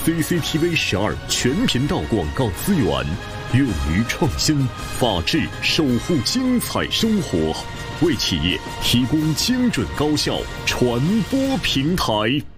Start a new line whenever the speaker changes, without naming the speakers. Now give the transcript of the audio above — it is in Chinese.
CCTV12全频道广告资源，用于创新、法治，守护精彩生活，为企业提供精准高效传播平台。